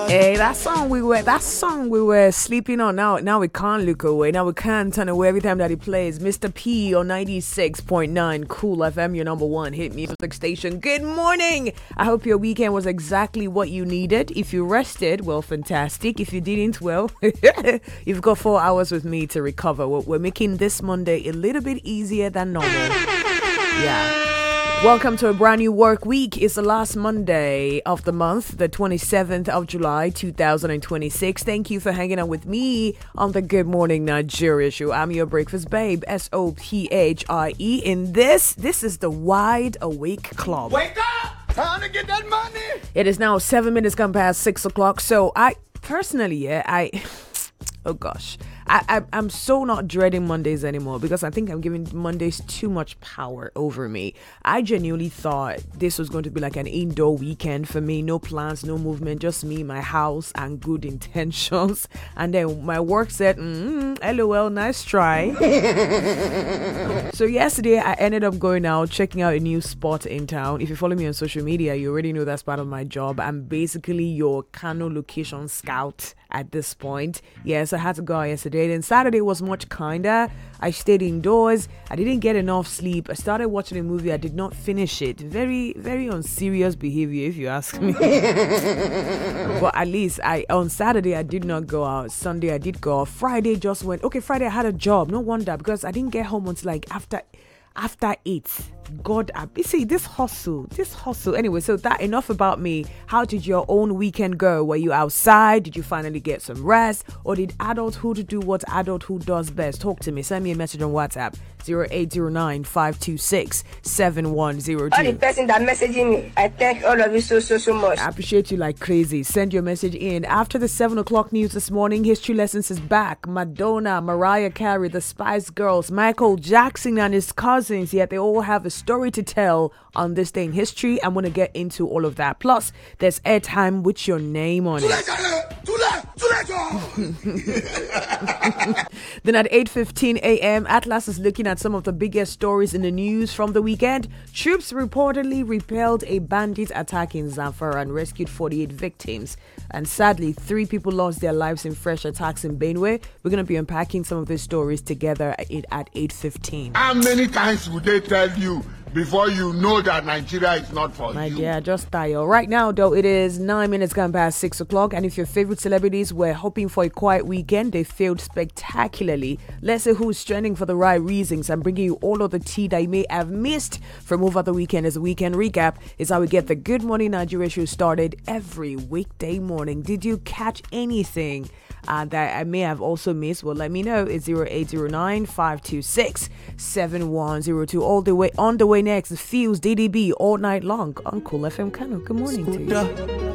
Hey, that song we were sleeping on. Now we can't look away. Now we can't turn away every time that he plays. Mr. P on 96.9 Cool FM, your number one hit music station. Good morning. I hope your weekend was exactly what you needed. If you rested, well, fantastic. If you didn't, well, you've got 4 hours with me to recover. We're making this Monday a little bit easier than normal. Yeah. Welcome to a brand new work week. It's the last Monday of the month, the 27th of July, 2026. Thank you for hanging out with me on the Good Morning Nigeria show. I'm your breakfast babe, SOPHIE. In this is the Wide Awake Club. Wake up! Time to get that money! It is now 7 minutes gone past 6 o'clock. So I personally, oh gosh. I'm so not dreading Mondays anymore because I think I'm giving Mondays too much power over me. I genuinely thought this was going to be like an indoor weekend for me. No plans, no movement, just me, my house, and good intentions. And then my work said, LOL, nice try. So yesterday I ended up going out, checking out a new spot in town. If you follow me on social media, you already know that's part of my job. I'm basically your Kano location scout at this point. Yes, I had to go out yesterday. Then Saturday was much kinder. I stayed indoors. I didn't get enough sleep. I started watching a movie. I did not finish it. Very, very unserious behavior, if you ask me. But at least on Saturday I did not go out. Sunday I did go out. Friday just went. Okay, Friday I had a job. No wonder, because I didn't get home until like after 8. God, you see this hustle. Anyway, so that enough about me. How did your own weekend go? Were you outside? Did you finally get some rest? Or did adulthood do what adulthood does best? Talk to me. Send me a message on WhatsApp 0809-526-7102. All the person that messaging me, I thank all of you so much. I appreciate you like crazy. Send your message in. After the 7 o'clock news this morning, History Lessons is back. Madonna, Mariah Carey, the Spice Girls, Michael Jackson and his cousins, yet they all have a story to tell on this day in history. I'm going to get into all of that. Plus, there's airtime with your name on it. Then at 8:15 a.m., Atlas is looking at some of the biggest stories in the news from the weekend. Troops reportedly repelled a bandit attack in Zamfara and rescued 48 victims. And sadly, 3 people lost their lives in fresh attacks in Benue. We're going to be unpacking some of these stories together at 8:15. How many times would they tell you before you know that Nigeria is not for My you? dear, just dial. Right now, though, it is 9 minutes gone past 6 o'clock. And if your favorite celebrities were hoping for a quiet weekend, they failed spectacularly. Let's say who's trending for the right reasons. I'm bringing you all of the tea that you may have missed from over the weekend. As a weekend recap is how we get the Good Morning Nigeria show started every weekday morning. Did you catch anything that I may have also missed? Well, let me know. It's 0809-526-7102. All the way on the way next, Fuse DDB all night long on Cool FM Kano. Good morning to you.